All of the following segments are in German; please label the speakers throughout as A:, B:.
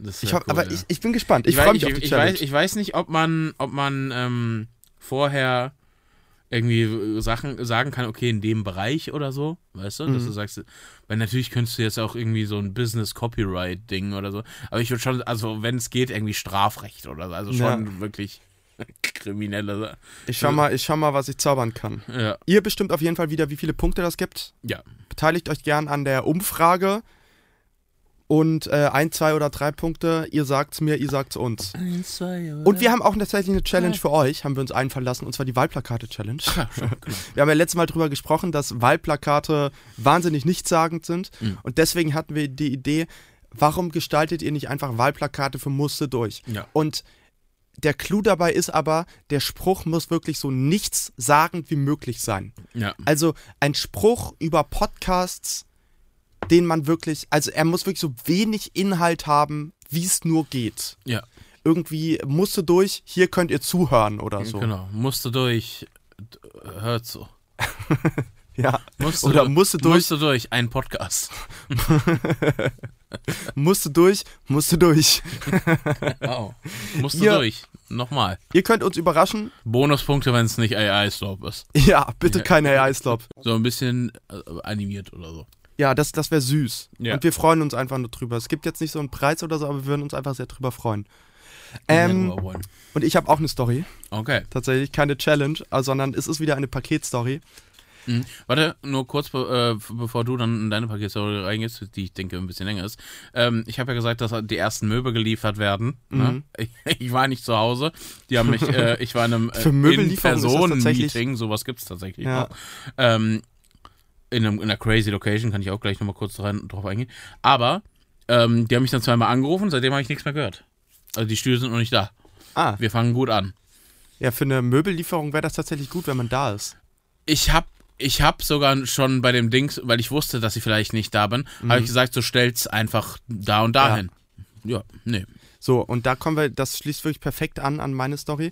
A: Aber ich bin gespannt. Ich freue mich auf die Challenge.
B: Ich weiß nicht, ob man vorher irgendwie Sachen sagen kann, okay, in dem Bereich oder so, weißt du, dass du sagst, weil natürlich könntest du jetzt auch irgendwie so ein Business-Copyright-Ding oder so, aber ich würde schon, also wenn es geht, irgendwie Strafrecht oder so, also schon wirklich kriminelle.
A: Ich schau mal, was ich zaubern kann.
B: Ja.
A: Ihr bestimmt auf jeden Fall wieder, wie viele Punkte das gibt.
B: Ja.
A: Beteiligt euch gern an der Umfrage. Und 1, 2 oder 3 Punkte, ihr sagt's mir, ihr sagt's uns.
B: 1, 2 oder
A: und wir haben auch tatsächlich eine Challenge für euch, haben wir uns einfallen lassen, und zwar die Wahlplakate-Challenge. Wir haben ja letztes Mal drüber gesprochen, dass Wahlplakate wahnsinnig nichtssagend sind. Und deswegen hatten wir die Idee, warum gestaltet ihr nicht einfach Wahlplakate für Musste durch?
B: Ja.
A: Und der Clou dabei ist aber, der Spruch muss wirklich so nichtssagend wie möglich sein.
B: Ja.
A: Also ein Spruch über Podcasts, den man wirklich, also er muss wirklich so wenig Inhalt haben, wie es nur geht.
B: Ja.
A: Irgendwie musste durch, hier könnt ihr zuhören oder so.
B: Genau, musste durch, hört so.
A: Ja.
B: Musste durch, ein Podcast.
A: musste durch.
B: Wow. Musste durch, nochmal.
A: Ihr könnt uns überraschen.
B: Bonuspunkte, wenn es nicht AI-Stop ist.
A: Ja, bitte kein AI-Stop.
B: So ein bisschen animiert oder so.
A: Ja, das wäre süß.
B: Ja.
A: Und wir freuen uns einfach nur drüber. Es gibt jetzt nicht so einen Preis oder so, aber wir würden uns einfach sehr drüber freuen. Und ich habe auch eine Story.
B: Okay.
A: Tatsächlich keine Challenge, sondern es ist wieder eine Paketstory.
B: Warte, nur kurz, bevor du dann in deine Paketstory reingehst, die ich denke ein bisschen länger ist. Ich habe ja gesagt, dass die ersten Möbel geliefert werden. Ne? Ich war nicht zu Hause. Die haben mich, ich war in einem In-Person-Meeting, sowas gibt es tatsächlich noch. In einer crazy Location, kann ich auch gleich nochmal kurz drauf eingehen. Aber die haben mich dann zweimal angerufen, seitdem habe ich nichts mehr gehört. Also die Stühle sind noch nicht da. Wir fangen gut an.
A: Ja, für eine Möbellieferung wäre das tatsächlich gut, wenn man da ist.
B: Ich hab sogar schon bei dem Dings, weil ich wusste, dass ich vielleicht nicht da bin, habe ich gesagt, so stell's einfach da und dahin. Ja, nee.
A: So, und da kommen wir, das schließt wirklich perfekt an meine Story.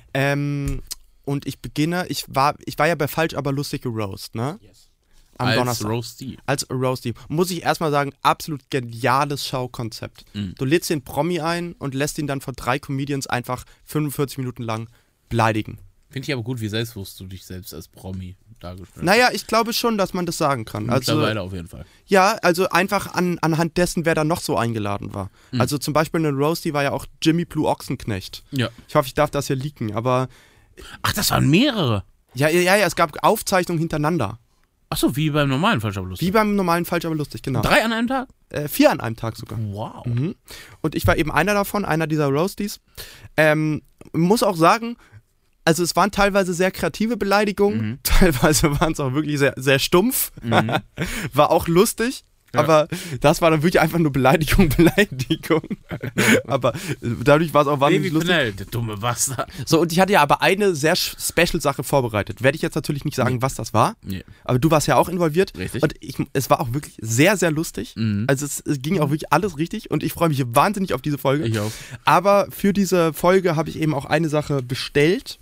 A: Und ich beginne, ich war ja bei Falsch, aber lustig geroast, ne?
B: Yes.
A: Am Donnerstag.
B: Roastie.
A: Als Roastie. Muss ich erstmal sagen, absolut geniales Schaukonzept. Du lädst den Promi ein und lässt ihn dann von 3 Comedians einfach 45 Minuten lang beleidigen.
B: Finde ich aber gut, wie selbstbewusst du dich selbst als Promi dargestellt hast.
A: Naja, ich glaube schon, dass man das sagen kann.
B: Mittlerweile auf jeden Fall.
A: Ja, also einfach anhand dessen, wer da noch so eingeladen war. Also zum Beispiel eine Roastie war ja auch Jimmy Blue Ochsenknecht.
B: Ja.
A: Ich hoffe, ich darf das hier leaken, aber...
B: Ach, das waren mehrere?
A: Ja, es gab Aufzeichnungen hintereinander.
B: Achso, wie beim normalen Falsch, aber lustig.
A: Wie beim normalen Falsch, aber lustig, genau.
B: 3 an einem Tag?
A: 4 an einem Tag sogar.
B: Wow.
A: Und ich war eben einer davon, einer dieser Roasties. Muss auch sagen, also es waren teilweise sehr kreative Beleidigungen, teilweise waren es auch wirklich sehr, sehr stumpf. War auch lustig. Ja. Aber das war dann wirklich einfach nur Beleidigung. Aber dadurch war es auch wahnsinnig lustig.
B: Schnell, der dumme Bastard.
A: So, und ich hatte ja aber eine sehr Special-Sache vorbereitet. Werde ich jetzt natürlich nicht sagen, was das war.
B: Nee.
A: Aber du warst ja auch involviert.
B: Richtig.
A: Und es war auch wirklich sehr, sehr lustig. Also es ging auch wirklich alles richtig. Und ich freue mich wahnsinnig auf diese Folge.
B: Ich auch.
A: Aber für diese Folge habe ich eben auch eine Sache bestellt.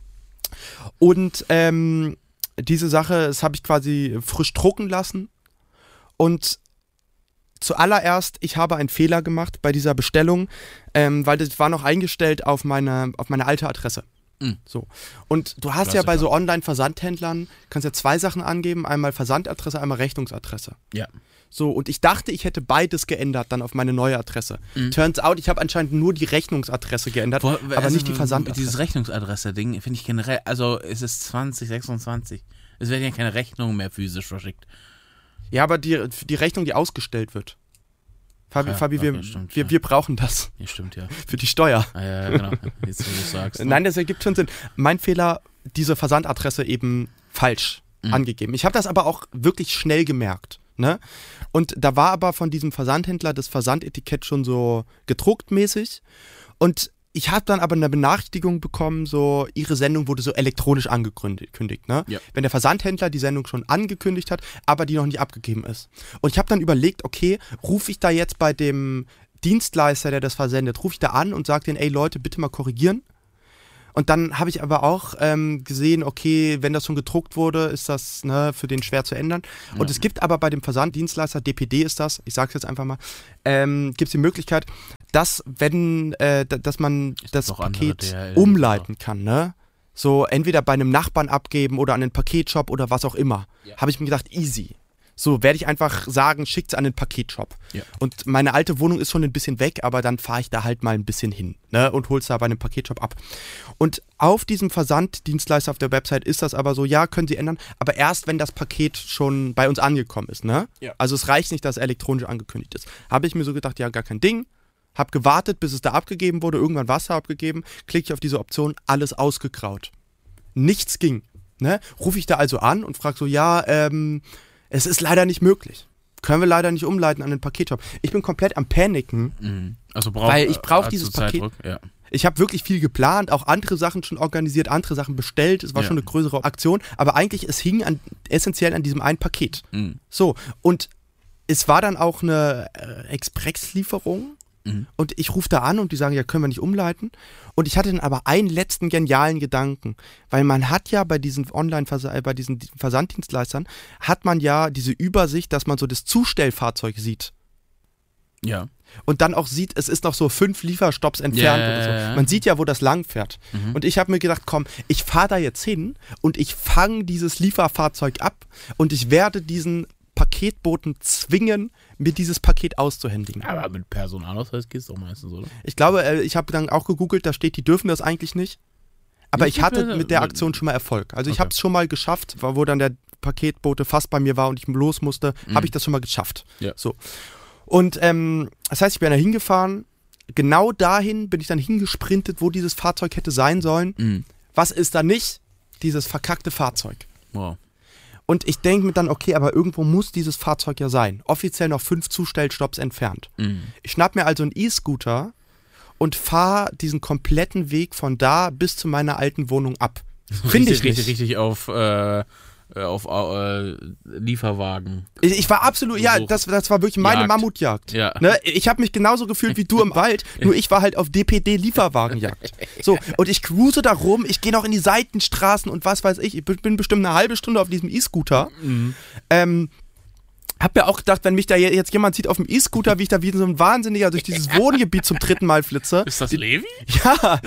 A: Und diese Sache, das habe ich quasi frisch drucken lassen. Und zuallererst, ich habe einen Fehler gemacht bei dieser Bestellung, weil das war noch eingestellt auf meine alte Adresse. So. Und du hast ja bei so Online-Versandhändlern, kannst ja 2 Sachen angeben, einmal Versandadresse, einmal Rechnungsadresse.
B: Ja.
A: So, und ich dachte, ich hätte beides geändert dann auf meine neue Adresse. Turns out, ich habe anscheinend nur die Rechnungsadresse geändert, aber nicht die Versandadresse.
B: Dieses Rechnungsadresse-Ding finde ich generell, also es ist 2026. Es werden ja keine Rechnungen mehr physisch verschickt.
A: Ja, aber die Rechnung, die ausgestellt wird. Fabi, wir brauchen das.
B: Ja, stimmt, ja.
A: Für die Steuer.
B: Ja, genau. Jetzt, wo du sagst.
A: Nein, das ergibt schon Sinn. Mein Fehler, diese Versandadresse eben falsch angegeben. Ich habe das aber auch wirklich schnell gemerkt. Ne? Und da war aber von diesem Versandhändler das Versandetikett schon so gedruckt mäßig. Und ich habe dann aber eine Benachrichtigung bekommen, so ihre Sendung wurde so elektronisch angekündigt. Ne?
B: Ja.
A: Wenn der Versandhändler die Sendung schon angekündigt hat, aber die noch nicht abgegeben ist. Und ich habe dann überlegt, okay, rufe ich da jetzt bei dem Dienstleister, der das versendet, rufe ich da an und sage denen, ey Leute, bitte mal korrigieren. Und dann habe ich aber auch gesehen, okay, wenn das schon gedruckt wurde, ist das für den schwer zu ändern. Ja. Und es gibt aber bei dem Versanddienstleister, DPD ist das, ich sage es jetzt einfach mal, gibt es die Möglichkeit, dass dass man das
B: doch andere
A: Paket
B: DHL
A: umleiten kann, ne? So entweder bei einem Nachbarn abgeben oder an den Paketshop oder was auch immer.
B: Ja.
A: Habe ich mir gedacht, easy. So werde ich einfach sagen, schickt's an den Paketshop.
B: Ja.
A: Und meine alte Wohnung ist schon ein bisschen weg, aber dann fahre ich da halt mal ein bisschen hin, ne, und hol's da bei einem Paketshop ab. Und auf diesem Versanddienstleister auf der Website ist das aber so, ja, können Sie ändern, aber erst, wenn das Paket schon bei uns angekommen ist, ne?
B: Ja.
A: Also es reicht nicht, dass es elektronisch angekündigt ist. Habe ich mir so gedacht, ja, gar kein Ding. Hab gewartet, bis es da abgegeben wurde, irgendwann Wasser abgegeben, klicke ich auf diese Option, alles ausgegraut. Nichts ging, ne? Rufe ich da also an und frage so, ja, es ist leider nicht möglich. Können wir leider nicht umleiten an den Paketshop. Ich bin komplett am Paniken,
B: Also
A: weil ich brauche dieses
B: Zeitdruck,
A: Paket.
B: Ja.
A: Ich habe wirklich viel geplant, auch andere Sachen schon organisiert, andere Sachen bestellt. Es war schon eine größere Aktion, aber eigentlich, es hing essentiell an diesem einen Paket. So, und es war dann auch eine Expresslieferung. Und ich rufe da an und die sagen, ja, können wir nicht umleiten. Und ich hatte dann aber einen letzten genialen Gedanken, weil man hat ja bei diesen bei diesen Versanddienstleistern, hat man ja diese Übersicht, dass man so das Zustellfahrzeug sieht.
B: Ja.
A: Und dann auch sieht, es ist noch so 5 Lieferstopps entfernt oder so.
B: Ja.
A: Man sieht ja, wo das lang fährt. Und ich habe mir gedacht, komm, ich fahre da jetzt hin und ich fange dieses Lieferfahrzeug ab und ich werde diesen Paketboten zwingen, mir dieses Paket auszuhändigen.
B: Aber mit Personalausweis geht es doch meistens, oder?
A: Ich glaube, ich habe dann auch gegoogelt, da steht, die dürfen das eigentlich nicht. Aber ich hatte mit der Aktion schon mal Erfolg. Also ich habe es schon mal geschafft, wo dann der Paketbote fast bei mir war und ich los musste, habe ich das schon mal geschafft.
B: Ja.
A: So. Und das heißt, ich bin da hingefahren, genau dahin bin ich dann hingesprintet, wo dieses Fahrzeug hätte sein sollen. Was ist da nicht? Dieses verkackte Fahrzeug.
B: Wow.
A: Und ich denke mir dann, okay, aber irgendwo muss dieses Fahrzeug ja sein. Offiziell noch 5 Zustellstopps entfernt. Ich schnapp mir also einen E-Scooter und fahre diesen kompletten Weg von da bis zu meiner alten Wohnung ab. Finde ich nicht.
B: Richtig auf Lieferwagen.
A: Ich war absolut, ja, das war wirklich meine
B: Jagd.
A: Mammutjagd.
B: Ja.
A: Ne? Ich habe mich genauso gefühlt wie du im Wald, nur ich war halt auf DPD-Lieferwagenjagd. So, und ich cruise da rum, ich gehe noch in die Seitenstraßen und was weiß ich. Ich bin bestimmt eine halbe Stunde auf diesem E-Scooter. Hab mir auch gedacht, wenn mich da jetzt jemand sieht auf dem E-Scooter, wie ich da wie so ein Wahnsinniger durch dieses Wohngebiet zum 3. Mal flitze.
B: Ist das Levi?
A: Ja.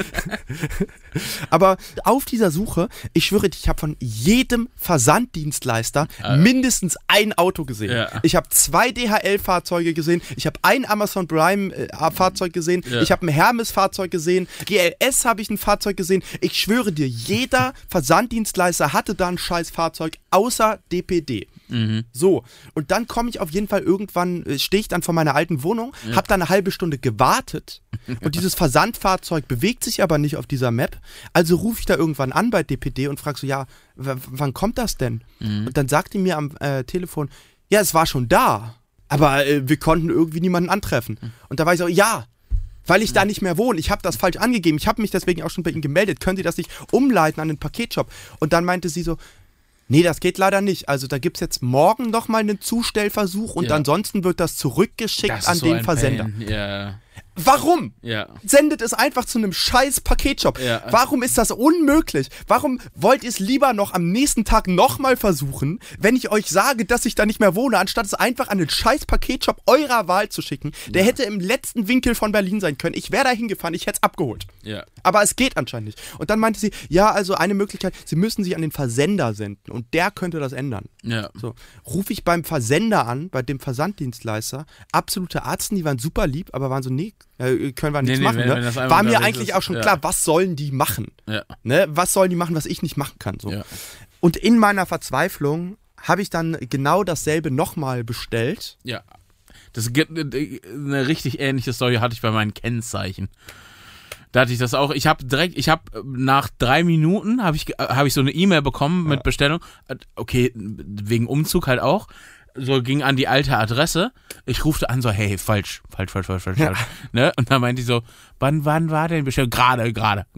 A: Aber auf dieser Suche, ich schwöre dir, ich habe von jedem Versanddienstleister mindestens ein Auto gesehen.
B: Ja.
A: Ich habe 2 DHL-Fahrzeuge gesehen, ich habe ein Amazon Prime-Fahrzeug gesehen, ich habe ein Hermes-Fahrzeug gesehen, GLS habe ich ein Fahrzeug gesehen. Ich schwöre dir, jeder Versanddienstleister hatte da ein scheiß Fahrzeug, außer DPD. So, und dann komme ich auf jeden Fall irgendwann, stehe ich dann vor meiner alten Wohnung, habe da eine halbe Stunde gewartet und dieses Versandfahrzeug bewegt sich aber nicht auf dieser Map. Also rufe ich da irgendwann an bei DPD und frage so, ja, wann kommt das denn? Und dann sagt die mir am Telefon, ja, es war schon da, aber wir konnten irgendwie niemanden antreffen. Und da war ich so, ja, weil ich da nicht mehr wohne. Ich habe das falsch angegeben. Ich habe mich deswegen auch schon bei Ihnen gemeldet. Können Sie das nicht umleiten an den Paketshop? Und dann meinte sie so, nee, das geht leider nicht. Also da gibt es jetzt morgen nochmal einen Zustellversuch und ansonsten wird das zurückgeschickt an den Versender.
B: Ja.
A: Warum?
B: Ja.
A: Sendet es einfach zu einem scheiß Paketshop.
B: Ja.
A: Warum ist das unmöglich? Warum wollt ihr es lieber noch am nächsten Tag nochmal versuchen, wenn ich euch sage, dass ich da nicht mehr wohne, anstatt es einfach an den scheiß Paketshop eurer Wahl zu schicken? Der hätte im letzten Winkel von Berlin sein können. Ich wäre da hingefahren, ich hätte es abgeholt.
B: Ja.
A: Aber es geht anscheinend nicht. Und dann meinte sie, ja, also eine Möglichkeit, sie müssen sich an den Versender senden und der könnte das ändern.
B: Ja.
A: So, rufe ich beim Versender an, bei dem Versanddienstleister, absolute Arzt, die waren super lieb, aber waren so, nee, können wir nichts machen.
B: wenn
A: Ne?
B: das einmal
A: War mir
B: unterwegs
A: eigentlich
B: ist,
A: auch schon klar, was sollen die machen?
B: Ja.
A: Ne? Was sollen die machen, was ich nicht machen kann? So.
B: Ja.
A: Und in meiner Verzweiflung habe ich dann genau dasselbe nochmal bestellt.
B: Ja. Das gibt eine richtig ähnliche Story hatte ich bei meinen Kennzeichen. Da hatte ich das auch. Ich habe nach 3 Minuten habe ich so eine E-Mail bekommen mit Bestellung. Okay, wegen Umzug halt auch. So ging an die alte Adresse. Ich rufte an so, hey, falsch. Ne? Und dann meinte ich so, wann war denn Bestellung? Gerade,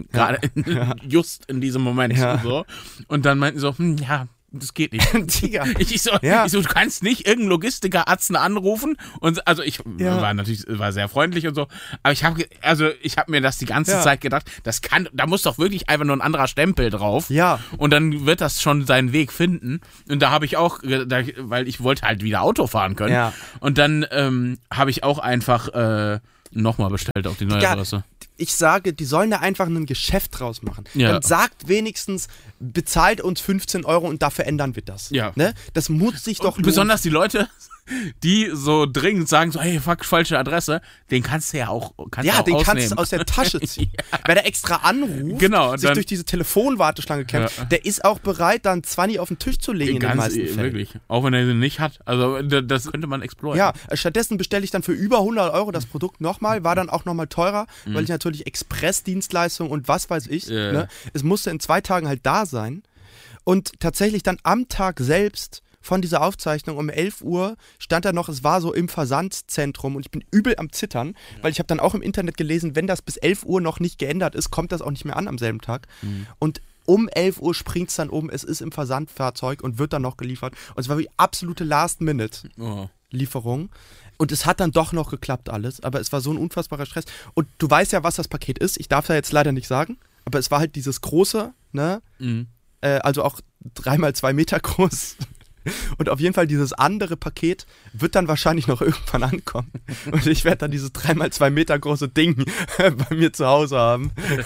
B: just in diesem Moment.
A: Ja.
B: So. Und dann meinten so, ja, das geht nicht.
A: Tiger.
B: Ich so, du kannst nicht irgendeinen Logistiker-Arzt anrufen. Und also ich war sehr freundlich und so. Aber ich habe mir das die ganze Zeit gedacht, da muss doch wirklich einfach nur ein anderer Stempel drauf.
A: Ja.
B: Und dann wird das schon seinen Weg finden. Und da habe ich auch, weil ich wollte halt wieder Auto fahren können.
A: Ja.
B: Und dann habe ich auch einfach Nochmal bestellt auf die neue Adresse.
A: Ich sage, die sollen da einfach ein Geschäft draus machen.
B: Ja.
A: Dann sagt wenigstens, bezahlt uns 15 € und dafür ändern wir das.
B: Ja.
A: Ne? Das muss sich doch lohnen.
B: Besonders die Leute, die so dringend sagen, so, hey, fuck, falsche Adresse, den kannst du ja auch
A: den
B: ausnehmen.
A: kannst du aus der Tasche ziehen. Ja. Wer da extra anruft,
B: genau,
A: sich durch diese Telefonwarteschlange kämpft, der ist auch bereit, dann 20 auf den Tisch zu legen in den meisten Fällen.
B: Wirklich. Auch wenn er den nicht hat. Also das könnte man exploren.
A: Ja, stattdessen bestelle ich dann für über 100 € das Produkt nochmal, war dann auch nochmal teurer, weil ich natürlich Expressdienstleistung und was weiß ich, ne? Es musste in 2 Tagen halt da sein und tatsächlich dann am Tag selbst von dieser Aufzeichnung um 11 Uhr stand da noch, es war so im Versandzentrum und ich bin übel am Zittern, weil ich habe dann auch im Internet gelesen, wenn das bis 11 Uhr noch nicht geändert ist, kommt das auch nicht mehr an am selben Tag. Und um 11 Uhr springt es dann um, es ist im Versandfahrzeug und wird dann noch geliefert. Und es war wie absolute Last-Minute-Lieferung. Und es hat dann doch noch geklappt alles, aber es war so ein unfassbarer Stress. Und du weißt ja, was das Paket ist, ich darf ja jetzt leider nicht sagen, aber es war halt dieses große, ne? Also auch 3x2 Meter groß. Und auf jeden Fall dieses andere Paket wird dann wahrscheinlich noch irgendwann ankommen. Und ich werde dann dieses 3x2 Meter große Ding bei mir zu Hause haben.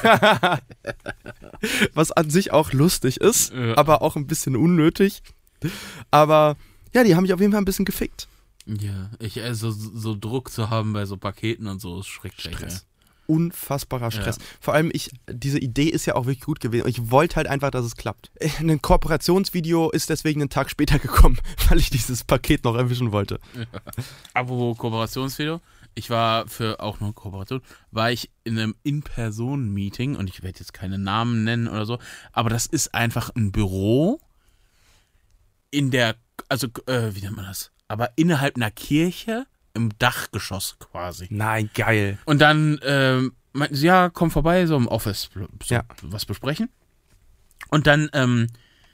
A: Was an sich auch lustig ist, aber auch ein bisschen unnötig. Aber ja, die haben mich auf jeden Fall ein bisschen gefickt.
B: Ja, so Druck zu haben bei so Paketen und so ist schrecklich.
A: Unfassbarer Stress. Ja. Vor allem diese Idee ist ja auch wirklich gut gewesen. Ich wollte halt einfach, dass es klappt. Ein Kooperationsvideo ist deswegen einen Tag später gekommen, weil ich dieses Paket noch erwischen wollte.
B: Ja. Apropos Kooperationsvideo, ich war für auch eine Kooperation, war ich in einem In-Person-Meeting und ich werde jetzt keine Namen nennen oder so, aber das ist einfach ein Büro wie nennt man das? Aber innerhalb einer Kirche im Dachgeschoss quasi.
A: Nein, geil.
B: Und dann meinten sie, ja, komm vorbei, so im Office was besprechen. Und dann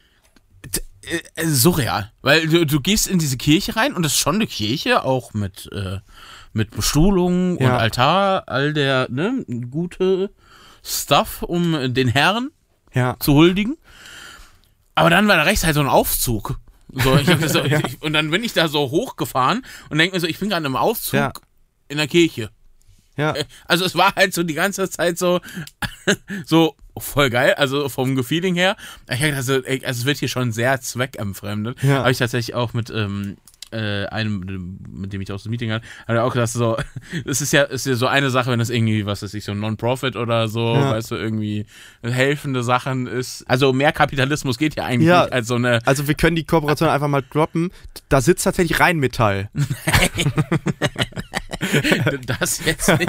B: surreal. Weil du gehst in diese Kirche rein und das ist schon eine Kirche, auch mit Bestuhlung und Altar, all der gute Stuff, um den Herren zu huldigen. Aber dann war da rechts halt so ein Aufzug. So, und dann bin ich da so hochgefahren und denke mir so, ich bin gerade im Aufzug in der Kirche.
A: Ja.
B: Also es war halt so die ganze Zeit so voll geil, also vom Feeling her. Ich dachte, also es wird hier schon sehr zweckentfremdet.
A: Ja.
B: Habe ich tatsächlich auch mit einem, mit dem ich auch das Meeting hatte, hat er auch gesagt, so, es ist ja so eine Sache, wenn das irgendwie, was weiß ich, so ein Non-Profit oder so, weißt du, irgendwie helfende Sachen ist. Also mehr Kapitalismus geht ja eigentlich nicht als so eine...
A: Also wir können die Kooperation einfach mal droppen. Da sitzt tatsächlich Rheinmetall.
B: Das jetzt nicht.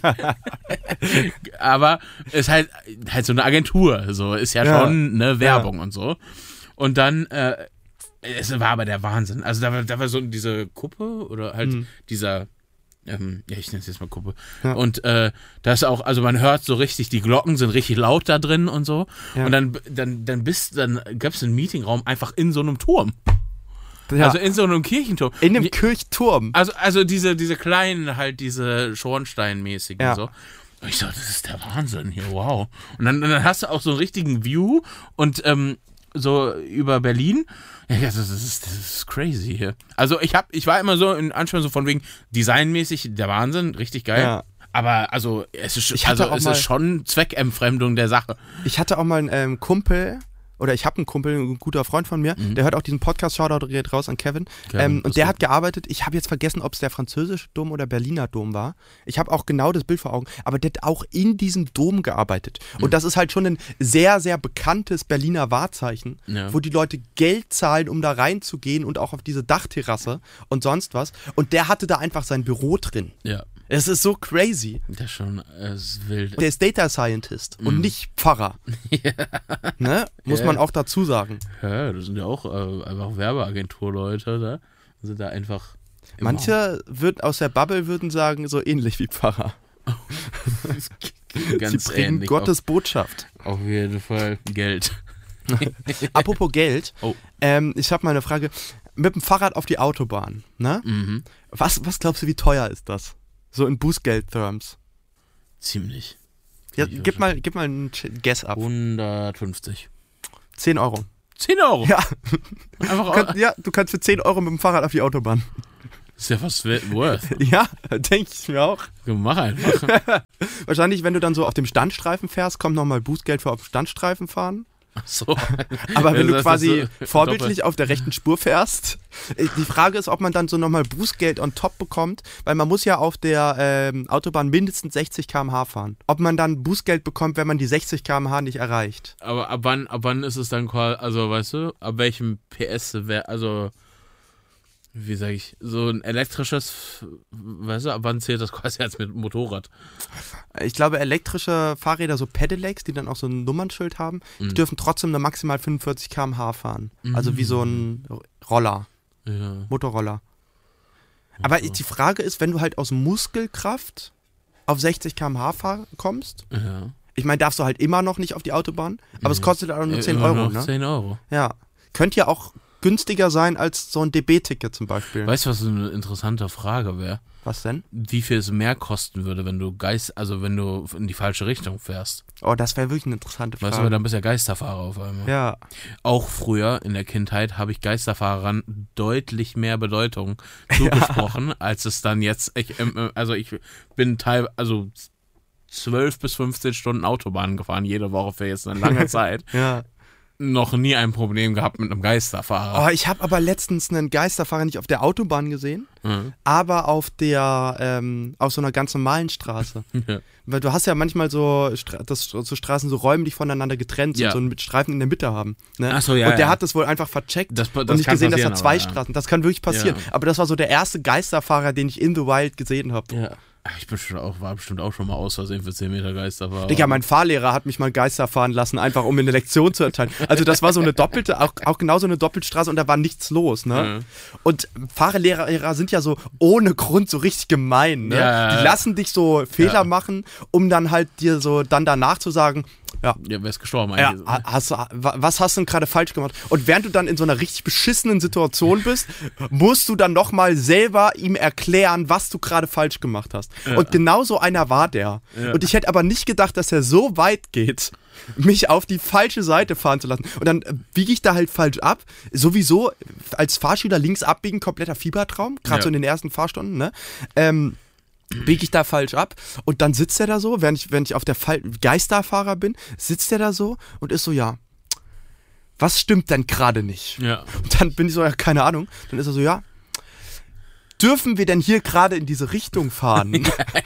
B: Aber es ist halt so eine Agentur, so ist ja schon eine Werbung und so. Und dann es war aber der Wahnsinn. Also da war so diese Kuppe oder halt dieser, ich nenne es jetzt mal Kuppe. Ja. Und da ist auch, also man hört so richtig, die Glocken sind richtig laut da drin und so. Ja. Und dann gab es einen Meetingraum einfach in so einem Turm. Ja. Also in so einem Kirchenturm.
A: In einem Kirchturm.
B: Also diese kleinen, halt diese Schornsteinmäßigen so. Und ich so, das ist der Wahnsinn hier, wow. Und dann hast du auch so einen richtigen View und so über Berlin. Ja, das ist crazy hier. Also ich war immer so in Anspannung so von wegen designmäßig der Wahnsinn, richtig geil. Ja. Aber also es ist schon Zweckentfremdung der Sache.
A: Ich hatte auch mal einen Kumpel, oder ich habe einen Kumpel, ein guter Freund von mir, der hört auch diesen Podcast, Shoutout geht raus an Kevin. Und der hat gearbeitet, ich habe jetzt vergessen, ob es der französische Dom oder Berliner Dom war. Ich habe auch genau das Bild vor Augen, aber der hat auch in diesem Dom gearbeitet. Und das ist halt schon ein sehr, sehr bekanntes Berliner Wahrzeichen, wo die Leute Geld zahlen, um da reinzugehen und auch auf diese Dachterrasse und sonst was. Und der hatte da einfach sein Büro drin.
B: Ja.
A: Es ist so crazy.
B: Das ist wild.
A: Der ist Data Scientist und nicht Pfarrer.
B: Ja.
A: Ne? Muss man auch dazu sagen.
B: Ja, das sind ja auch einfach Werbeagenturleute, da sind da einfach.
A: Manche aus der Bubble würden sagen, so ähnlich wie Pfarrer.
B: Ganz
A: Sie bringen
B: ähnlich.
A: Gottes Botschaft.
B: Auf jeden Fall Geld.
A: Apropos Geld, ich habe mal eine Frage. Mit dem Fahrrad auf die Autobahn, ne?
B: Mhm.
A: Was glaubst du, wie teuer ist das? So in Bußgeld-Terms.
B: Ziemlich.
A: Ja, gib mal einen Guess ab.
B: 150.
A: 10 Euro.
B: 10 Euro?
A: Ja.
B: Einfach
A: du kannst für 10 Euro mit dem Fahrrad auf die Autobahn.
B: Ist ja was worth.
A: Ja, denke ich mir auch.
B: Mach einfach.
A: Wahrscheinlich, wenn du dann so auf dem Standstreifen fährst, kommt nochmal Bußgeld für auf dem Standstreifen fahren.
B: Ach so.
A: Aber wenn du
B: Das
A: quasi
B: so
A: vorbildlich auf der rechten Spur fährst, die Frage ist, ob man dann so nochmal Bußgeld on top bekommt, weil man muss ja auf der Autobahn mindestens 60 km/h fahren. Ob man dann Bußgeld bekommt, wenn man die 60 km/h nicht erreicht.
B: Aber ab wann ist es dann quasi, also weißt du, ab welchem PS wäre, also wie sage ich, so ein elektrisches, weißt du, ab wann zählt das quasi als mit Motorrad?
A: Ich glaube, elektrische Fahrräder, so Pedelecs, die dann auch so ein Nummernschild haben, die dürfen trotzdem nur maximal 45 km/h fahren. Also wie so ein Roller, Motorroller. Aber die Frage ist, wenn du halt aus Muskelkraft auf 60 km/h kommst, ich meine, darfst du halt immer noch nicht auf die Autobahn, aber es kostet auch nur 10 Euro, ne?
B: 10 Euro.
A: Ja. Könnte ja auch günstiger sein als so ein DB-Ticket zum Beispiel.
B: Weißt du, was eine interessante Frage wäre?
A: Was denn?
B: Wie viel es mehr kosten würde, wenn du wenn du in die falsche Richtung fährst.
A: Oh, das wäre wirklich eine interessante Frage.
B: Weißt du, dann bist du ja Geisterfahrer auf einmal.
A: Ja.
B: Auch früher in der Kindheit habe ich Geisterfahrern deutlich mehr Bedeutung zugesprochen, als es dann jetzt. Ich bin 12 bis 15 Stunden Autobahn gefahren, jede Woche für jetzt eine lange Zeit.
A: Ja.
B: Noch nie ein Problem gehabt mit einem Geisterfahrer.
A: Oh, ich habe aber letztens einen Geisterfahrer nicht auf der Autobahn gesehen, aber auf so einer ganz normalen Straße.
B: Ja.
A: Weil du hast ja manchmal so Straßen so räumlich voneinander getrennt sind, so mit Streifen in der Mitte haben. Ne?
B: Ach so, ja.
A: Und der hat das wohl einfach vercheckt und nicht gesehen, dass da zwei Straßen. Das kann wirklich passieren.
B: Ja.
A: Aber das war so der erste Geisterfahrer, den ich in the wild gesehen habe.
B: Ja. Ich war bestimmt auch schon mal aus Versehen für 10 Meter Geisterfahrer.
A: Digga, mein Fahrlehrer hat mich mal Geister fahren lassen, einfach um mir eine Lektion zu erteilen. Also das war so eine doppelte, auch genau so eine Doppelstraße und da war nichts los, ne? Und Fahrlehrer sind ja so ohne Grund so richtig gemein, ne?
B: Ja.
A: Die lassen dich so Fehler machen, um dann halt dir so dann danach zu sagen,
B: wer ist gestorben eigentlich?
A: was hast du denn gerade falsch gemacht? Und während du dann in so einer richtig beschissenen Situation bist, musst du dann nochmal selber ihm erklären, was du gerade falsch gemacht hast. Ja. Und genau so einer war der. Ja. Und ich hätte aber nicht gedacht, dass er so weit geht, mich auf die falsche Seite fahren zu lassen. Und dann biege ich da halt falsch ab. Sowieso als Fahrschüler links abbiegen, kompletter Fiebertraum, gerade so in den ersten Fahrstunden, ne? Biege ich da falsch ab und dann sitzt er da so, während ich auf der Geisterfahrer bin, sitzt er da so und ist so, ja, was stimmt denn gerade nicht?
B: Ja.
A: Und dann bin ich so, ja, keine Ahnung. Dann ist er so, ja, dürfen wir denn hier gerade in diese Richtung fahren?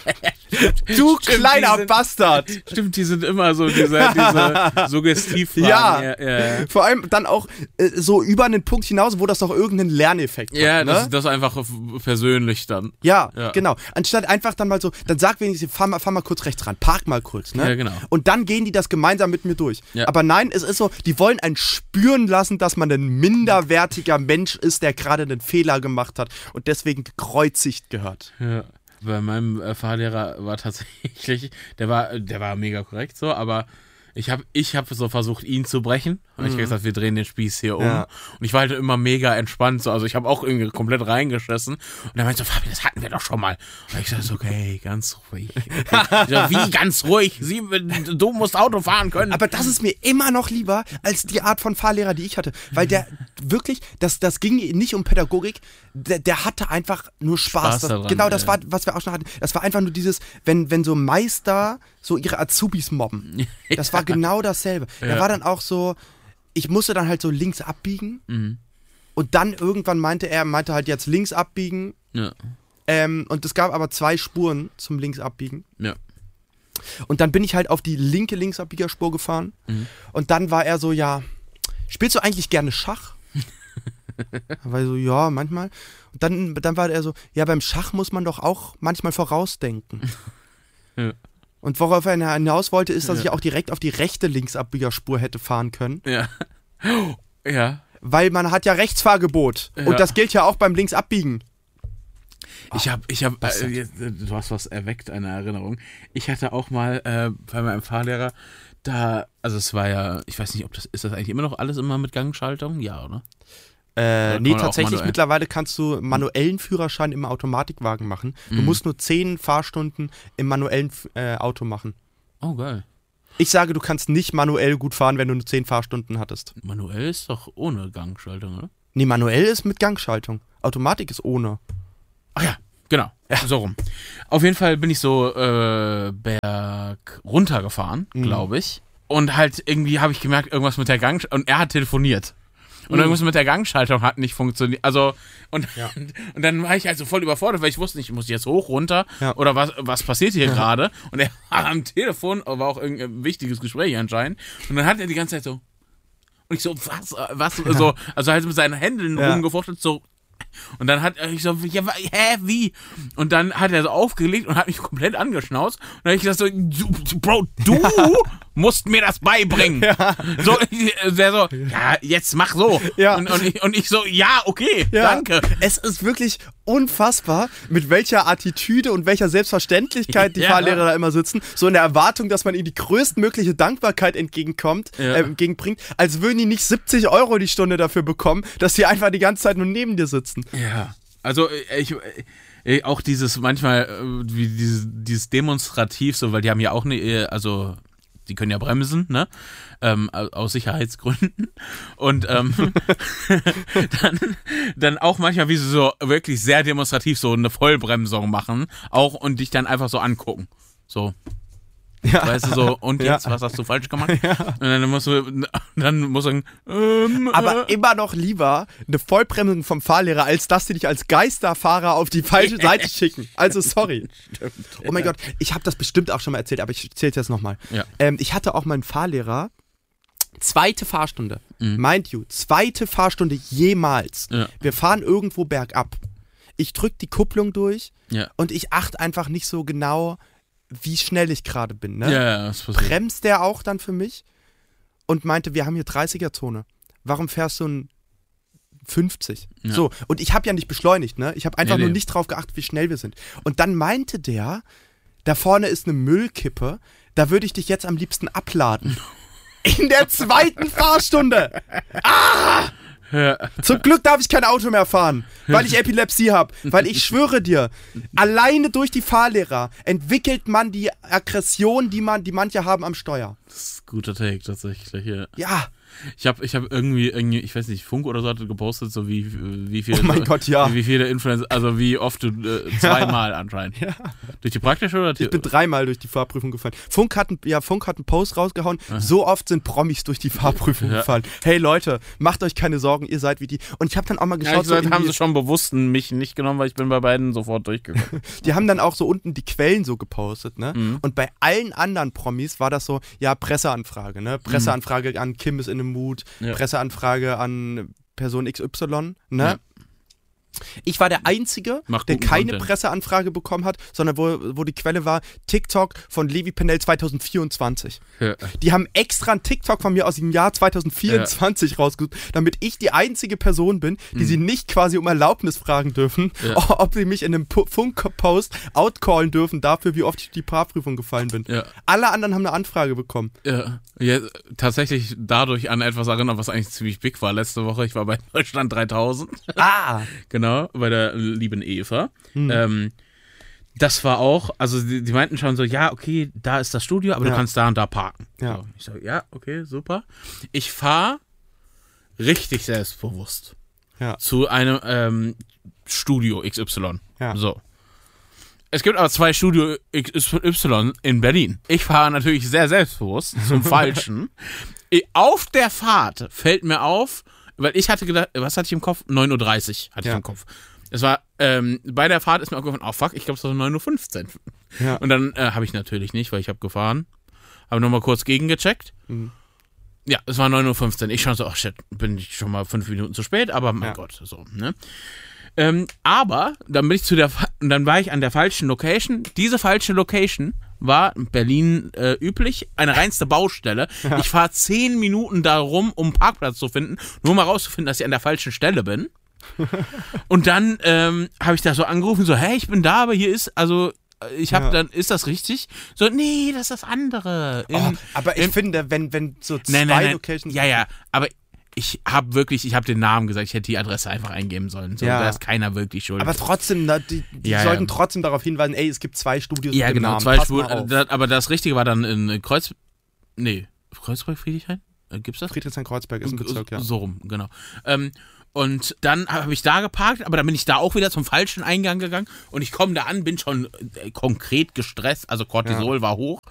A: Du kleiner Bastard!
B: Stimmt, die sind immer so diese Suggestivfragen.
A: Ja, vor allem dann auch so über einen Punkt hinaus, wo das doch irgendeinen Lerneffekt hat.
B: Ja,
A: ne?
B: das einfach persönlich dann.
A: Ja, genau. Anstatt einfach dann mal so, dann sag wenigstens, fahr mal kurz rechts ran, park mal kurz, ne?
B: Ja, genau.
A: Und dann gehen die das gemeinsam mit mir durch. Ja. Aber nein, es ist so, die wollen einen spüren lassen, dass man ein minderwertiger Mensch ist, der gerade einen Fehler gemacht hat und deswegen gekreuzigt gehört.
B: Ja. Bei meinem Fahrlehrer war tatsächlich, der war mega korrekt so, aber ich hab so versucht, ihn zu brechen. Und ich hab gesagt, wir drehen den Spieß hier um. Ja. Und ich war halt immer mega entspannt. So. Also ich habe auch irgendwie komplett reingeschissen. Und er meinte so, Fabi, das hatten wir doch schon mal. Und ich sagte so, okay, ganz ruhig. Okay. So, wie ganz ruhig? Du musst Auto fahren können.
A: Aber das ist mir immer noch lieber als die Art von Fahrlehrer, die ich hatte. Weil der wirklich, das ging nicht um Pädagogik, der hatte einfach nur Spaß.
B: Daran,
A: genau, das war, was wir auch schon hatten. Das war einfach nur dieses, wenn so Meister so ihre Azubis mobben. Das war genau dasselbe. Der war dann auch so, ich musste dann halt so links abbiegen und dann irgendwann meinte halt jetzt links abbiegen und es gab aber 2 Spuren zum links abbiegen.
B: Ja.
A: Und dann bin ich halt auf die linke Linksabbiegerspur gefahren und dann war er so, ja, spielst du eigentlich gerne Schach? Weil so, ja, manchmal. Und dann war er so, ja, beim Schach muss man doch auch manchmal vorausdenken.
B: Ja.
A: Und worauf er hinaus wollte, ist, dass ich auch direkt auf die rechte Linksabbiegerspur hätte fahren können.
B: Ja. Ja.
A: Weil man hat ja Rechtsfahrgebot. Ja. Und das gilt ja auch beim Linksabbiegen.
B: Du hast was erweckt, eine Erinnerung. Ich hatte auch mal bei meinem Fahrlehrer also es war ja, ich weiß nicht, ist das eigentlich immer noch alles immer mit Gangschaltung? Ja, oder?
A: Nee, tatsächlich mittlerweile kannst du manuellen Führerschein im Automatikwagen machen. Du musst nur 10 Fahrstunden im manuellen Auto machen.
B: Oh, geil.
A: Ich sage, du kannst nicht manuell gut fahren, wenn du nur 10 Fahrstunden hattest.
B: Manuell ist doch ohne Gangschaltung, oder?
A: Nee, manuell ist mit Gangschaltung. Automatik ist ohne.
B: Ach ja, genau. So rum. Auf jeden Fall bin ich so berg runtergefahren, glaube ich. Und halt irgendwie habe ich gemerkt, irgendwas mit der und er hat telefoniert. Und irgendwas mit der Gangschaltung hat nicht funktioniert. Also, und dann war ich halt so voll überfordert, weil ich wusste nicht, muss ich jetzt hoch, runter oder was passiert hier gerade? Und er war am Telefon, war auch irgendein wichtiges Gespräch anscheinend. Und dann hat er die ganze Zeit so, und ich so, was, so, also halt mit seinen Händen rumgefuchtelt, so. Und dann hat ich so, ja, wie? Und dann hat er so aufgelegt und hat mich komplett angeschnauzt. Und dann habe ich gesagt so, Bro, du musst mir das beibringen. Ja. So, der so, ja, jetzt mach so. Ja. Und ich so, ja, okay, danke.
A: Es ist wirklich unfassbar, mit welcher Attitüde und welcher Selbstverständlichkeit die Fahrlehrer da immer sitzen. So in der Erwartung, dass man ihnen die größtmögliche Dankbarkeit entgegenbringt, als würden die nicht 70 € die Stunde dafür bekommen, dass die einfach die ganze Zeit nur neben dir sitzen.
B: Ja, also auch dieses manchmal, wie dieses demonstrativ so, weil die haben ja auch also die können ja bremsen, ne? Aus Sicherheitsgründen. Und dann auch manchmal, wie sie so wirklich sehr demonstrativ so eine Vollbremsung machen, auch und dich dann einfach so angucken. So. Ja. Weißt du, so, und jetzt, was hast du falsch gemacht? Ja. Und dann musst du sagen,
A: aber immer noch lieber eine Vollbremsung vom Fahrlehrer, als dass die dich als Geisterfahrer auf die falsche Seite schicken. Also, sorry. Stimmt. Oh mein Gott, ich habe das bestimmt auch schon mal erzählt, aber ich erzähle es jetzt nochmal. Ja. Ich hatte auch mal einen Fahrlehrer, zweite Fahrstunde, mind you, zweite Fahrstunde jemals. Ja. Wir fahren irgendwo bergab. Ich drück die Kupplung durch und ich achte einfach nicht so genau, wie schnell ich gerade bin, ne?
B: Ja, das passiert.
A: Bremst der auch dann für mich und meinte, wir haben hier 30er-Zone. Warum fährst du ein 50? Ja. So, und ich habe ja nicht beschleunigt, ne? Ich habe einfach nur nicht drauf geachtet, wie schnell wir sind. Und dann meinte der, da vorne ist eine Müllkippe, da würde ich dich jetzt am liebsten abladen. In der zweiten Fahrstunde! Ah! Ja. Zum Glück darf ich kein Auto mehr fahren, weil ich Epilepsie habe. Weil ich schwöre dir, alleine durch die Fahrlehrer entwickelt man die Aggression, die manche haben am Steuer.
B: Das ist ein guter Take, tatsächlich.
A: Ja.
B: Ich hab irgendwie, ich weiß nicht, Funk oder so hatte gepostet, so wie viele,
A: oh mein Gott, ja.
B: Wie viele Influencer, also wie oft du zweimal anscheinend. Ja. Durch die praktische oder
A: Ich bin 3-mal durch die Fahrprüfung gefallen. Funk hat einen Post rausgehauen, so oft sind Promis durch die Fahrprüfung gefallen. Hey Leute, macht euch keine Sorgen, ihr seid wie die. Und ich habe dann auch mal geschaut,
B: haben sie schon bewusst mich nicht genommen, weil ich bin bei beiden sofort durchgekommen.
A: Die haben dann auch so unten die Quellen so gepostet, ne? Und bei allen anderen Promis war das so, ja, Presseanfrage, ne? Presseanfrage an Kim ist in einem Mut, Presseanfrage an Person XY, ne? Ja. Ich war der Einzige, der keine Presseanfrage bekommen hat, sondern wo die Quelle war, TikTok von Levi Pennell 2024. Ja. Die haben extra einen TikTok von mir aus dem Jahr 2024 rausgesucht, damit ich die einzige Person bin, die sie nicht quasi um Erlaubnis fragen dürfen, ob sie mich in einem Funk-Post outcallen dürfen dafür, wie oft ich die Fahrprüfung gefallen bin. Ja. Alle anderen haben eine Anfrage bekommen.
B: Ja, tatsächlich dadurch an etwas erinnert, was eigentlich ziemlich big war letzte Woche. Ich war bei Deutschland 3000.
A: Ah!
B: Genau, bei der lieben Eva. Das war auch, also die meinten schon so, ja, okay, da ist das Studio, aber du kannst da und da parken.
A: Ja.
B: So, ich so, ja, okay, super. Ich fahre richtig selbstbewusst zu einem Studio XY. Ja. So. Es gibt aber 2 Studio XY in Berlin. Ich fahre natürlich sehr selbstbewusst zum Falschen. Auf der Fahrt fällt mir auf, weil ich hatte gedacht, was hatte ich im Kopf? 9:30 Uhr hatte ich im Kopf. Es war, bei der Fahrt ist mir aufgefallen, oh fuck, ich glaube, es war 9:15 Uhr. Ja. Und dann habe ich natürlich nicht, weil ich habe gefahren. Habe nochmal kurz gegengecheckt. Ja, es war 9:15 Uhr. Ich schon so, oh shit, bin ich schon mal 5 Minuten zu spät, aber mein Gott, so, ne? Aber dann bin ich dann war ich an der falschen Location. Diese falsche Location war in Berlin üblich, eine reinste Baustelle. Ja. Ich fahre 10 Minuten darum, um einen Parkplatz zu finden, nur mal rauszufinden, dass ich an der falschen Stelle bin. Und dann habe ich da so angerufen, so, hey, ich bin da, aber hier ist, also ich habe dann, ist das richtig? So, nee, das ist das andere.
A: Aber ich finde, wenn so zwei Locations...
B: Ja, aber ich habe den Namen gesagt, ich hätte die Adresse einfach eingeben sollen. So, da ist keiner wirklich schuld.
A: Aber trotzdem, die sollten trotzdem darauf hinweisen, ey, es gibt 2 Studios
B: mit dem Namen. 2 Studios. Aber das Richtige war dann in Kreuzberg, Friedrichshain? Gibt's das?
A: Friedrichshain-Kreuzberg ist ein Bezirk, ja.
B: So rum, genau. Und dann habe ich da geparkt, aber dann bin ich da auch wieder zum falschen Eingang gegangen und ich komme da an, bin schon konkret gestresst, also Cortisol war hoch.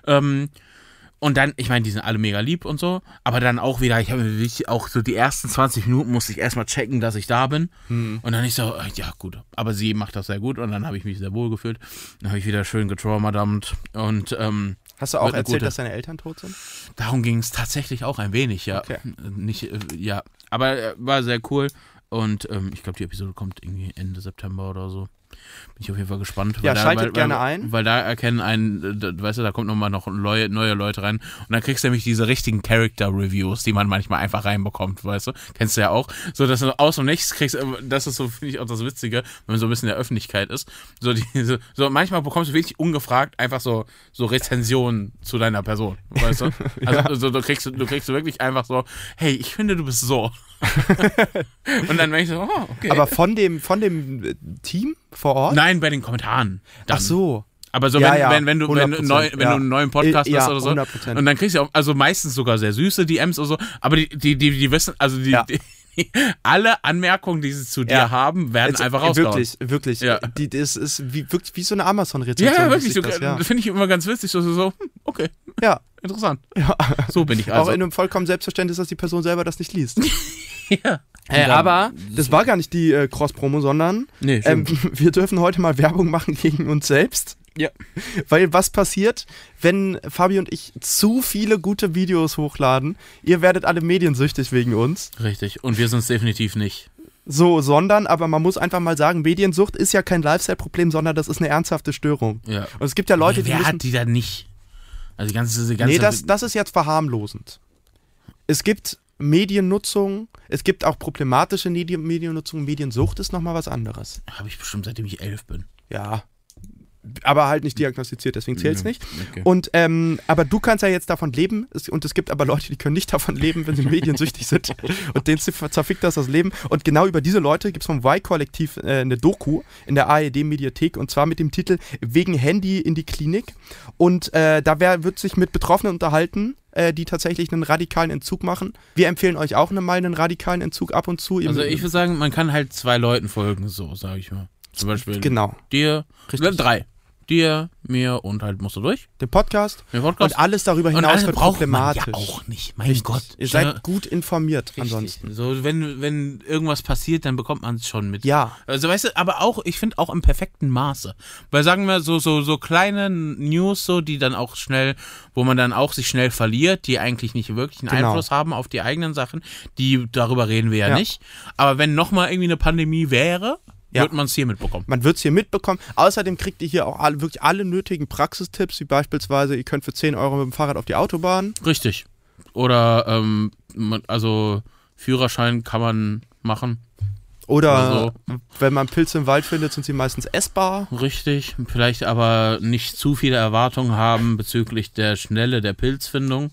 B: Und dann, ich meine, die sind alle mega lieb und so, aber dann auch wieder, ich habe wirklich auch so die ersten 20 Minuten musste ich erstmal checken, dass ich da bin. Und dann ich so, ja gut, aber sie macht das sehr gut und dann habe ich mich sehr wohl gefühlt. Dann habe ich wieder schön getraumadumpt und
A: hast du auch erzählt, dass deine Eltern tot sind?
B: Darum ging es tatsächlich auch ein wenig, ja.
A: Okay.
B: Nicht, ja, aber war sehr cool und ich glaube, die Episode kommt irgendwie Ende September oder so. Bin ich auf jeden Fall gespannt.
A: Ja, schaltet gerne ein.
B: Weil da erkennen weißt du, da kommt nochmal noch neue Leute rein und dann kriegst du nämlich diese richtigen Character-Reviews, die man manchmal einfach reinbekommt, weißt du? Kennst du ja auch. So, dass du aus dem Nichts kriegst, das ist so, finde ich auch das Witzige, wenn man so ein bisschen in der Öffentlichkeit ist. So manchmal bekommst du wirklich ungefragt einfach so Rezensionen zu deiner Person, weißt du? Also du kriegst wirklich einfach so, hey, ich finde, du bist so. Und dann bin ich so, oh, okay.
A: Aber von dem Team vor Ort?
B: Nein, bei den Kommentaren. Dann.
A: Ach so.
B: Aber so, wenn du einen neuen Podcast hast oder so.
A: 100%.
B: Und dann kriegst du auch, also meistens sogar sehr süße DMs oder so, aber die wissen, also alle Anmerkungen, die sie zu dir haben, werden einfach rausgehauen.
A: Wirklich.
B: Ja.
A: Das ist wirklich wie so eine Amazon-Rezension.
B: Ja, wirklich. Finde ich immer ganz witzig. So, okay.
A: Ja.
B: Interessant.
A: Ja.
B: So bin ich also.
A: Auch in einem vollkommen Selbstverständnis, dass die Person selber das nicht liest.
B: Ja.
A: Aber das war gar nicht die Cross-Promo, sondern wir dürfen heute mal Werbung machen gegen uns selbst.
B: Ja.
A: Weil was passiert, wenn Fabi und ich zu viele gute Videos hochladen? Ihr werdet alle mediensüchtig wegen uns.
B: Richtig. Und wir sind es definitiv nicht.
A: So, aber man muss einfach mal sagen, Mediensucht ist ja kein Lifestyle-Problem, sondern das ist eine ernsthafte Störung.
B: Ja.
A: Und es gibt ja Leute,
B: wer hat die dann nicht? Also die ganze
A: nee, das ist jetzt verharmlosend. Es gibt Mediennutzung, es gibt auch problematische Mediennutzung, Mediensucht ist nochmal was anderes.
B: Habe ich bestimmt, seitdem ich 11 bin.
A: Ja, aber halt nicht diagnostiziert, deswegen zählt es nicht.
B: Okay.
A: Und, aber du kannst ja jetzt davon leben und es gibt aber Leute, die können nicht davon leben, wenn sie mediensüchtig sind und denen zerfickt das Leben. Und genau über diese Leute gibt es vom Y-Kollektiv eine Doku in der ARD-Mediathek und zwar mit dem Titel Wegen Handy in die Klinik. Und da wird sich mit Betroffenen unterhalten, die tatsächlich einen radikalen Entzug machen. Wir empfehlen euch auch mal einen radikalen Entzug ab und zu.
B: Also ich würde sagen, man kann halt 2 Leuten folgen, so sage ich mal. Zum Beispiel dir,
A: richtig.
B: 3. Dir, mir und halt musst du durch.
A: Den Podcast. Und alles darüber hinaus wird problematisch.
B: Man ja auch nicht, mein Gott.
A: Ihr seid gut informiert ansonsten.
B: So, wenn irgendwas passiert, dann bekommt man es schon mit.
A: Ja.
B: Also weißt du, aber auch, ich finde auch im perfekten Maße. Weil sagen wir so kleine News, so, die dann auch schnell, wo man dann auch sich schnell verliert, die eigentlich nicht wirklich einen Einfluss haben auf die eigenen Sachen, darüber reden wir ja nicht. Aber wenn nochmal irgendwie eine Pandemie wäre, wird man es hier mitbekommen. Man wird es hier mitbekommen. Außerdem kriegt ihr hier auch wirklich alle nötigen Praxistipps, wie beispielsweise, ihr könnt für 10 € mit dem Fahrrad auf die Autobahn. Richtig. Oder, also Führerschein kann man machen.
A: Oder wenn man Pilze im Wald findet, sind sie meistens essbar.
B: Richtig. Vielleicht aber nicht zu viele Erwartungen haben bezüglich der Schnelle der Pilzfindung.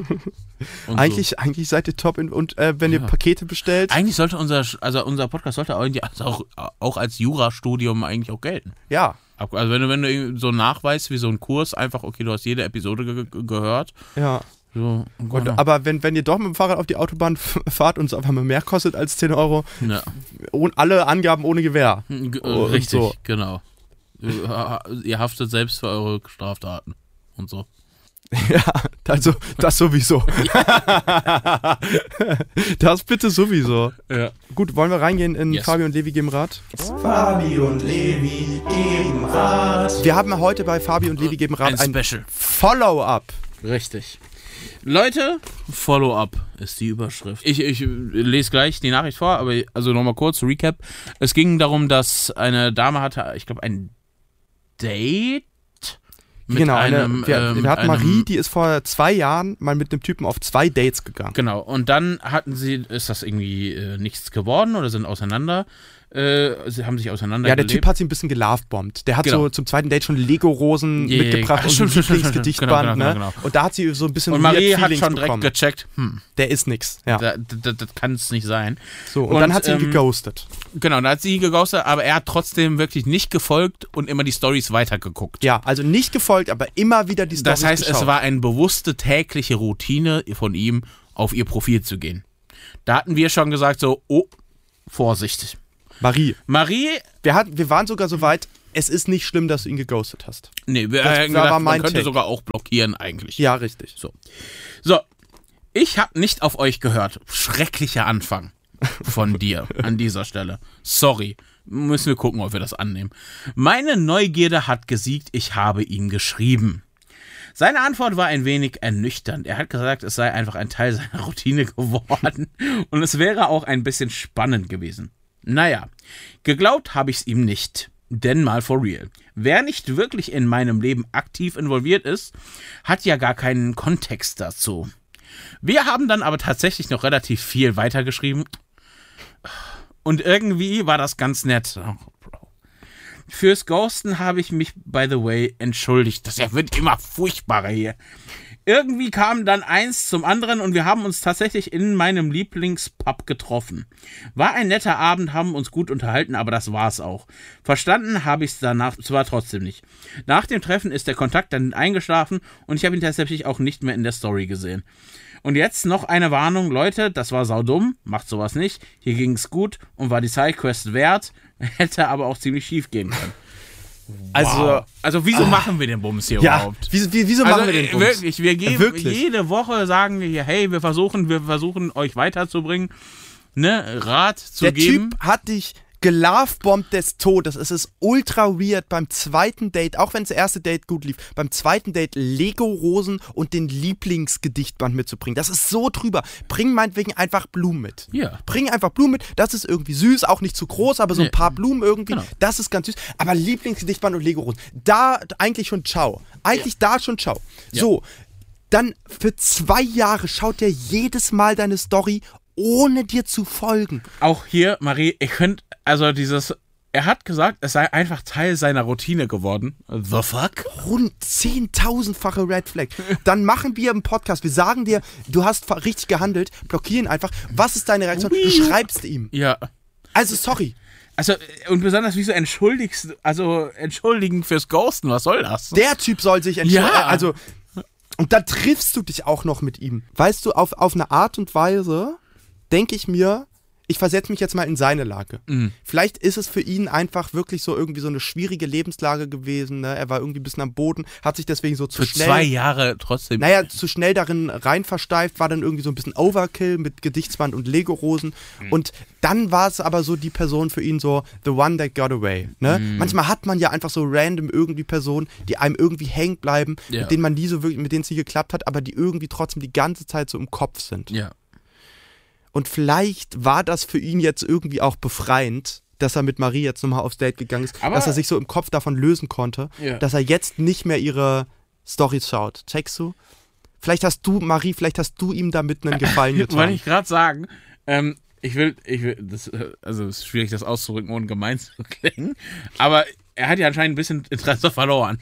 A: Eigentlich seid ihr top und wenn ihr Pakete bestellt.
B: Eigentlich sollte unser Podcast sollte auch als Jurastudium eigentlich auch gelten.
A: Ja.
B: Also wenn du so nachweist wie so ein Kurs, einfach, okay, du hast jede Episode gehört.
A: Ja.
B: So,
A: aber wenn ihr doch mit dem Fahrrad auf die Autobahn fahrt und es einfach mal mehr kostet als 10 €, alle Angaben ohne Gewähr.
B: Richtig, so. Genau. Ihr haftet selbst für eure Straftaten und so.
A: Ja, also das sowieso. Das bitte sowieso.
B: Ja.
A: Gut, wollen wir reingehen in Fabi und Levi geben Rat? Fabi und Levi geben Rat. Wir haben heute bei Fabi und Levi geben Rat ein
B: Special
A: Follow-up.
B: Richtig. Leute, Follow-up ist die Überschrift. Ich lese gleich die Nachricht vor, aber also nochmal kurz, Recap. Es ging darum, dass eine Dame hatte, ich glaube, ein Date.
A: Genau, wir hatten Marie, die ist vor 2 Jahren mal mit einem Typen auf 2 Dates gegangen.
B: Genau, und dann ist das irgendwie nichts geworden oder sind auseinander. Sie haben sich auseinander
A: Ja, der Typ hat sie ein bisschen gelovebombt. Der hat so zum zweiten Date schon Lego-Rosen mitgebracht und ein Lieblingsgedichtband. Genau. Und da hat sie so ein bisschen
B: und Marie hat schon direkt gecheckt,
A: der ist nix. Ja.
B: Das kann es nicht sein.
A: So, und dann hat sie ihn geghostet.
B: Genau, dann hat sie ihn geghostet, aber er hat trotzdem wirklich nicht gefolgt und immer die Storys weitergeguckt.
A: Ja, also nicht gefolgt, aber immer wieder die Storys
B: Das heißt,
A: geschaut.
B: Es war eine bewusste tägliche Routine von ihm, auf ihr Profil zu gehen. Da hatten wir schon gesagt so, vorsichtig.
A: Marie,
B: Marie,
A: wir waren sogar so weit, es ist nicht schlimm, dass du ihn geghostet hast.
B: nee, wir
A: Das
B: haben
A: war
B: gedacht,
A: mein
B: man könnte
A: Take.
B: sogar auch blockieren eigentlich.
A: Ja, richtig.
B: So, ich habe nicht auf euch gehört. Schrecklicher Anfang von dir an dieser Stelle. Sorry. Müssen wir gucken, ob wir das annehmen. Meine Neugierde hat gesiegt, ich habe ihm geschrieben. Seine Antwort war ein wenig ernüchternd. Er hat gesagt, es sei einfach ein Teil seiner Routine geworden und es wäre auch ein bisschen spannend gewesen. Naja, geglaubt habe ich es ihm nicht. Denn mal for real. Wer nicht wirklich in meinem Leben aktiv involviert ist, hat ja gar keinen Kontext dazu. Wir haben dann aber tatsächlich noch relativ viel weitergeschrieben. Und irgendwie war das ganz nett. Oh, Bro. Fürs Ghosten habe ich mich, by the way, entschuldigt. Das wird immer furchtbarer hier. Irgendwie kam dann eins zum anderen und wir haben uns tatsächlich in meinem Lieblingspub getroffen. War ein netter Abend, haben uns gut unterhalten, aber das war's auch. Verstanden habe ich es danach zwar trotzdem nicht. Nach dem Treffen ist der Kontakt dann eingeschlafen und ich habe ihn tatsächlich auch nicht mehr in der Story gesehen. Und jetzt noch eine Warnung, Leute, das war saudumm, macht sowas nicht. Hier ging's gut und war die Sidequest wert, hätte aber auch ziemlich schief gehen können.
A: Also,
B: Also wieso machen wir den Bums hier überhaupt?
A: Wieso machen wir den Bums?
B: Wirklich, wir geben
A: Wirklich?
B: jede Woche, sagen wir hier, hey, wir versuchen euch weiterzubringen, ne, Rat zu
A: Der
B: geben.
A: Typ hat dich gelovebombt des Todes. Es ist ultra weird beim zweiten Date, auch wenn das erste Date gut lief, beim zweiten Date Lego-Rosen und den Lieblingsgedichtband mitzubringen. Das ist so drüber. Bring meinetwegen einfach Blumen mit.
B: Ja.
A: Bring einfach Blumen mit. Das ist irgendwie süß, auch nicht zu groß, aber so ein paar Blumen irgendwie.
B: Genau.
A: Das ist ganz süß. Aber Lieblingsgedichtband und Lego-Rosen, da eigentlich schon ciao. Eigentlich da schon ciao.
B: Ja.
A: So, dann für 2 Jahre schaut er jedes Mal deine Story, ohne dir zu folgen.
B: Auch hier, Marie, er hat gesagt, es sei einfach Teil seiner Routine geworden. The fuck?
A: Rund 10.000-fache Red Flag. Dann machen wir einen Podcast. Wir sagen dir, du hast richtig gehandelt, blockieren einfach. Was ist deine Reaktion? Du schreibst ihm.
B: Ja.
A: Also, sorry.
B: Also, und besonders, wieso entschuldigen fürs Ghosten, was soll das?
A: Der Typ soll sich entscheiden.
B: Ja.
A: Also, und dann triffst du dich auch noch mit ihm. Weißt du, auf eine Art und Weise denke ich mir, ich versetze mich jetzt mal in seine Lage.
B: Mhm.
A: Vielleicht ist es für ihn einfach wirklich so irgendwie so eine schwierige Lebenslage gewesen. Ne? Er war irgendwie ein bisschen am Boden, hat sich deswegen so zu
B: Für
A: schnell...
B: 2 Jahre trotzdem.
A: Naja, zu schnell darin rein versteift, war dann irgendwie so ein bisschen Overkill mit Gedichtsband und Lego-Rosen. Und dann war es aber so die Person für ihn so, the one that got away. Ne? Manchmal hat man ja einfach so random irgendwie Personen, die einem irgendwie hängen bleiben,
B: Ja.
A: mit denen man nie so wirklich, mit denen es nie geklappt hat, aber die irgendwie trotzdem die ganze Zeit so im Kopf sind.
B: Ja.
A: Und vielleicht war das für ihn jetzt irgendwie auch befreiend, dass er mit Marie jetzt nochmal aufs Date gegangen ist,
B: Aber
A: dass er sich so im Kopf davon lösen konnte,
B: Ja.
A: dass er jetzt nicht mehr ihre Storys schaut. Checkst du? Vielleicht hast du ihm damit einen Gefallen
B: Wollte
A: getan.
B: ich gerade sagen, ich will, es ist schwierig, das auszudrücken, ohne gemein zu klingen, aber er hat ja anscheinend ein bisschen Interesse verloren.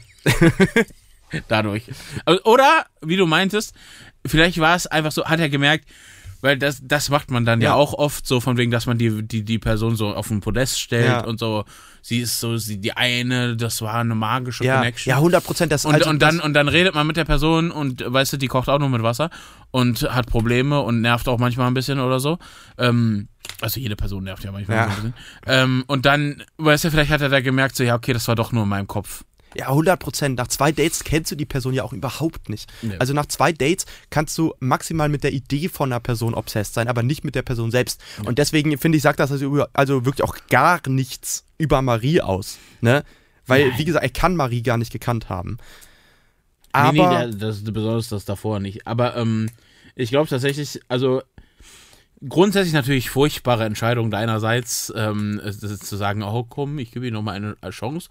B: Dadurch. Oder, wie du meintest, vielleicht war es einfach so, hat er gemerkt, weil das macht man dann ja auch oft so, von wegen, dass man die Person so auf den Podest stellt und so, sie ist so, die eine, das war eine magische Connection.
A: Ja, 100%.
B: Und dann redet man mit der Person und, weißt du, die kocht auch nur mit Wasser und hat Probleme und nervt auch manchmal ein bisschen oder so. Also jede Person nervt ja manchmal so ein bisschen. Und dann, weißt du, vielleicht hat er da gemerkt, so, ja, okay, das war doch nur in meinem Kopf.
A: Ja, 100%. Nach 2 Dates kennst du die Person ja auch überhaupt nicht.
B: Nee.
A: Also nach 2 Dates kannst du maximal mit der Idee von einer Person obsessed sein, aber nicht mit der Person selbst. Ja. Und deswegen finde ich, sagt das also wirklich auch gar nichts über Marie aus. Ne? Weil, wie gesagt, er kann Marie gar nicht gekannt haben. Aber
B: das besonders das davor nicht. Aber ich glaube tatsächlich, also grundsätzlich natürlich furchtbare Entscheidung deinerseits, zu sagen, oh komm, ich gebe ihm nochmal eine Chance.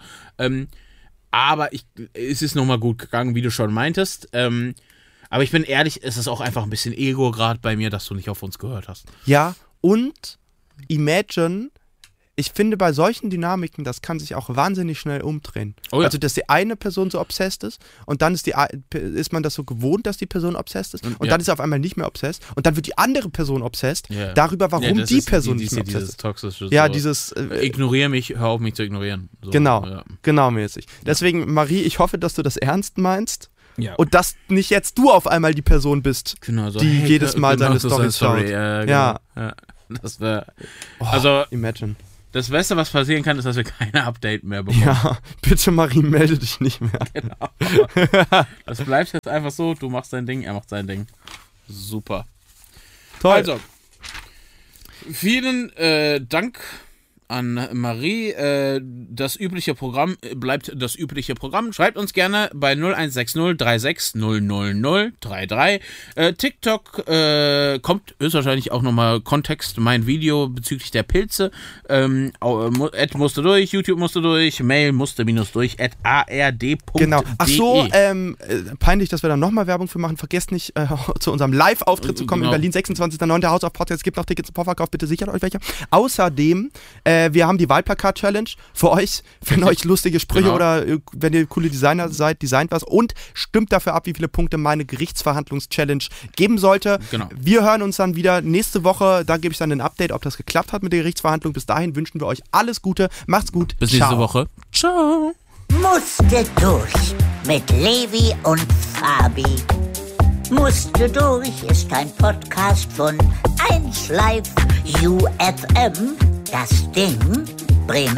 B: Aber es ist nochmal gut gegangen, wie du schon meintest. Aber ich bin ehrlich, es ist auch einfach ein bisschen Ego gerade bei mir, dass du nicht auf uns gehört hast.
A: ja, und imagine, ich finde bei solchen Dynamiken, das kann sich auch wahnsinnig schnell umdrehen.
B: Oh ja.
A: Also, dass die eine Person so obsessed ist und dann ist man das so gewohnt, dass die Person obsessed ist und dann ist sie auf einmal nicht mehr obsessed und dann wird die andere Person obsessed darüber, warum die Person nicht mehr obsessed ist.
B: Toxische,
A: Ja,
B: so,
A: dieses
B: ignoriere mich, hör auf mich zu ignorieren. So,
A: genau mäßig. Deswegen, Marie, ich hoffe, dass du das ernst meinst
B: Ja.
A: und dass nicht jetzt du auf einmal die Person bist,
B: Genau, so,
A: die jedes Mal seine Storys schaut.
B: Genau.
A: Ja.
B: Das wäre. Also,
A: imagine.
B: Das Beste, was passieren kann, ist, dass wir keine Update mehr bekommen.
A: Ja, bitte Marie, melde dich nicht mehr.
B: Genau. Das bleibt jetzt einfach so, du machst dein Ding, er macht sein Ding. Super.
A: Toll.
B: Also, vielen Dank an Marie. Das übliche Programm bleibt das übliche Programm. Schreibt uns gerne bei 0160 36 000 33. TikTok kommt höchstwahrscheinlich auch nochmal Kontext, mein Video bezüglich der Pilze. Ad musste durch, YouTube musste durch, Mail musste durch, @ard.de.
A: Genau. Ach so, peinlich, dass wir da nochmal Werbung für machen. Vergesst nicht, zu unserem Live-Auftritt zu kommen in Berlin, 26.09. House of Podcasts. Es gibt noch Tickets im Vorverkauf, bitte sichert euch welche. Außerdem, wir haben die Wahlplakat-Challenge für euch, wenn euch lustige Sprüche oder wenn ihr coole Designer seid, designt was und stimmt dafür ab, wie viele Punkte meine Gerichtsverhandlungs-Challenge geben sollte.
B: Genau.
A: Wir hören uns dann wieder nächste Woche, da gebe ich dann ein Update, ob das geklappt hat mit der Gerichtsverhandlung. Bis dahin wünschen wir euch alles Gute, macht's gut,
B: bis nächste Woche. Ciao.
C: Musste durch mit Levi und Fabi. Musste durch ist ein Podcast von 1Live UFM. Das Ding, Bremen